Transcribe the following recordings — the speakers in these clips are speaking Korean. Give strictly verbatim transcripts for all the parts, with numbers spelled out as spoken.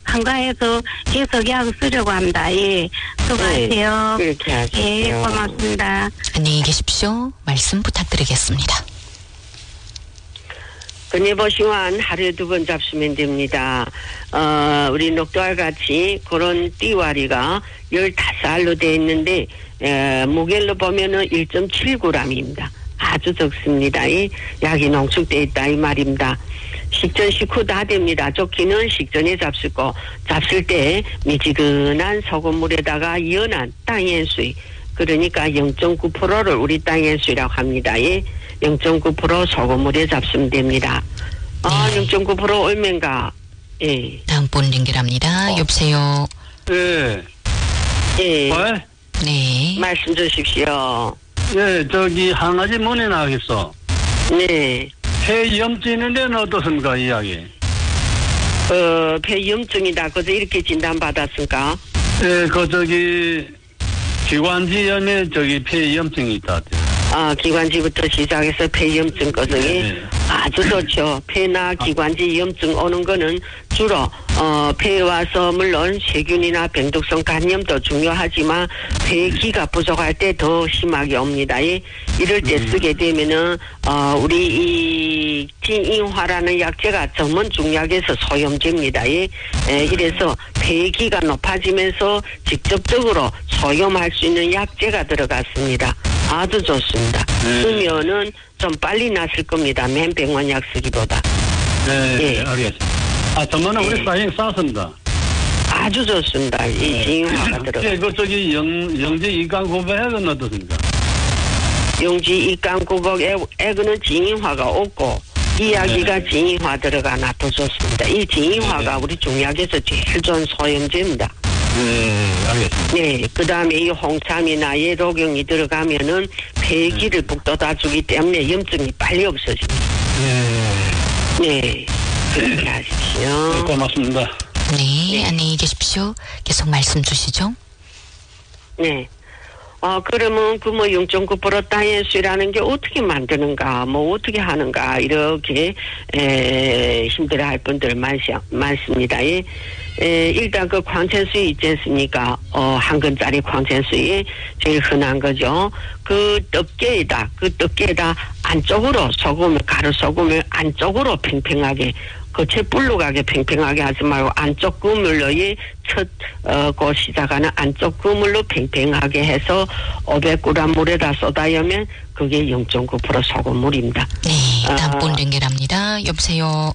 한가해서 계속 약 쓰려고 합니다. 예. 수고하세요. 네, 그렇게 하십시오. 예, 고맙습니다. 안녕히 계십시오. 말씀 부탁드리겠습니다. 근해보시면 하루에 두 번 잡수면 됩니다. 어, 우리 녹두알 같이 그런 띠와리가 열다섯 알로 되어 있는데, 에, 무게로 보면은 일 점 칠 그램입니다. 아주 적습니다. 이 약이 농축되어 있다 이 말입니다. 식전 식후 다 됩니다. 좋기는 식전에 잡수고, 잡술 때 미지근한 소금물에다가 연한 땅엔수이, 그러니까 영 점 구 퍼센트를 우리 땅엔수이라고 합니다. 예. 영 점 구 퍼센트 소금물에 잡수면 됩니다. 아, 네. 영 점 구 퍼센트 얼마인가? 예. 다음 분 연결합니다. 어. 여보세요. 예. 예. 왜? 네. 말씀 주십시오. 예, 저기, 한 가지 문의 나가겠어. 네. 폐염증 있는 데는 어떻습니까, 이야기? 어, 폐염증이다. 그래서 이렇게 진단받았습니까? 예, 그, 저기, 기관지염에 저기 폐염증이 있다. 아, 기관지부터 시작해서 폐염증 거성이 네. 아주 좋죠. 폐나 기관지 염증 오는 거는 주로 어 폐에 와서 물론 세균이나 병독성 간염도 중요하지만 폐기가 부족할 때 더 심하게 옵니다. 예. 이럴 때 쓰게 되면은 어 우리 이 진인화라는 약제가 전문 중약에서 소염제입니다. 예. 에, 이래서 폐기가 높아지면서 직접적으로 소염할 수 있는 약제가 들어갔습니다. 아주 좋습니다. 네. 쓰면은 좀 빨리 났을 겁니다. 맨 병원약 쓰기보다. 네, 예. 알겠습니다. 아, 전번에 우리 예. 사행 쌌습니다. 아주 좋습니다. 이 진인화가 들어가. 예, 그 저기 영, 영지 이강고백은 어떻습니까? 용지 이깡구복 애그는 진인화가 없고 이야기가 네. 진인화 들어가나 더 좋습니다. 이 진인화가 네. 우리 중약에서 제일 좋은 소염제입니다. 네, 알겠습니다. 네, 그 다음에 이 홍삼이나 예독용이 들어가면은 폐기를 북돋아주기 때문에 염증이 빨리 없어집니다. 네. 네, 그렇게 하십시오. 네, 고맙습니다. 네, 네. 안녕히 계십시오. 계속 말씀 주시죠. 네. 어, 그러면 그 뭐 영 점 구 퍼센트 다이앤수라는 게 어떻게 만드는가, 뭐 어떻게 하는가, 이렇게, 에, 힘들어 할 분들 많시, 많습니다. 예. 에, 일단 그 광천수유 있지 않습니까? 어, 한 근짜리 광천수유 제일 흔한 거죠. 그 떡게에다, 그 떡게에다 안쪽으로 소금을, 가루 소금을 안쪽으로 팽팽하게 거체 불룩하게 팽팽하게 하지 말고 안쪽 그물로의 첫, 어, 그 시작하는 안쪽 그물로 팽팽하게 해서 오백 그램 물에다 쏟아여면 그게 영 점 구 퍼센트 소금물입니다. 네, 다음 아. 분 연결합니다. 여보세요.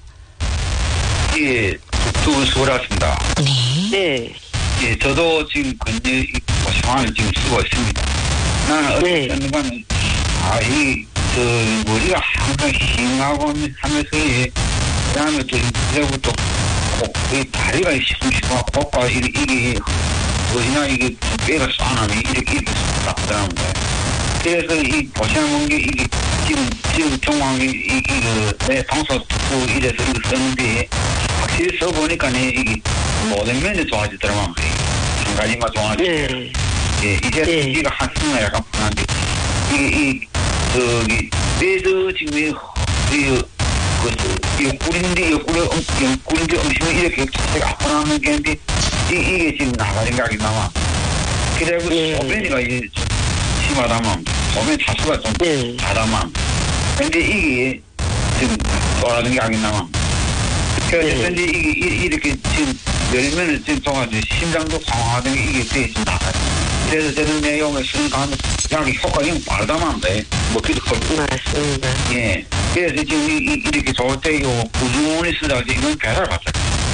예, 두분 수고하셨습니다. 네. 네. 예, 저도 지금 근데 이 상황을 지금 쓰고 있습니다. 나는 네. 어떤 순간, 아, 이, 그, 머리가 항상 싱하고 하면서, 예, 그 다음에 또, 그때부터, 이 다리가 시큼시큼하고, kok과 이게, 이게, 어디나 이게, 뼈가 쏴나면 이렇게, 이렇게 나쁘더랍니다. 그래서 이, 보시는 게, 이게, 지금, 지금 정황이, 이, 이거, 내 방송 듣고 이래서 이거 썼는데, 확실히 써보니까, 이게, 모든 면이 좋아지더라고요. 한 가지만 좋아지고. 네. 예, 이제 네. 이가 한숨을 약간 편한데, 이게, 이, 저기, 배드 지금, 이, 이, 그, 옆구리인데, 옆구리, 옆구리인데 음식은 이렇게 자체가 아프나는 게 있는데, 이, 이게 지금 나가는 각이 남아. 그래고 네. 소변이가 이제 좀 심하다만, 소변 차수가 좀 네. 자다만, 근데 이게 지금 돌아가는 각이 남아. 그래서 네. 근데 이게 이- 이렇게 지금 열면은 지금 동안에 심장도 강화하는 게 이게 돼 있어 나가요. 그래서 저는 내용을 쓰니까 하면 약이 효과가 영 빠르다만 돼. 먹기도 크고. 맞습니다. 예. 그래서 지금 이, 이, 이렇게 좋을 때 이거 꾸준히 쓰다가 이건 배달 받자.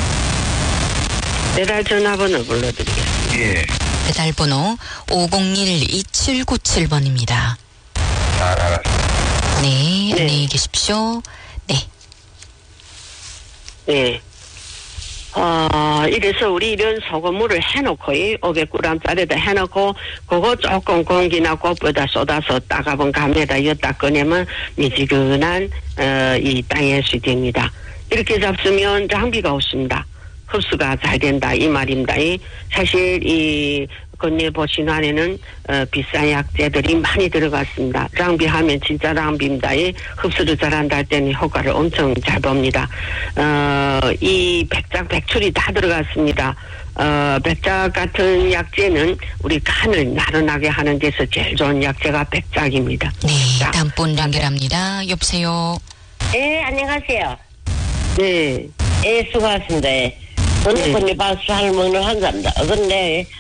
배달 전화번호 불러드리겠습니다. 예. 배달 번호 오공일 이칠구칠 번입니다. 잘 알았습니다. 네, 네. 안녕히 계십시오. 네. 네. 어, 이래서 우리 이런 소금물을 해놓고, 이 오백 그램짜리다 해놓고, 그거 조금 공기나 꽃보다 쏟아서 따가본 감에다 엿다 꺼내면 미지근한, 어, 이 땅에 수됩니다. 이렇게 잡수면 장비가 없습니다. 흡수가 잘 된다, 이 말입니다. 이 사실, 이, 건네보신 안에는 어, 비싼 약재들이 많이 들어갔습니다. 랑비하면 진짜 랑비입니다. 이 흡수를 잘한다 할 때는 효과를 엄청 잘 봅니다. 어, 이 백작 백출이 다 들어갔습니다. 어, 백작 같은 약재는 우리 간을 나른하게 하는 데서 제일 좋은 약재가 백작입니다. 네, 자, 다음 분 연결합니다. 여보세요. 예, 안녕하세요. 네. 예, 수고하셨습니다. 저는 네. 건네박수 할 먹는 환자입니다. 근데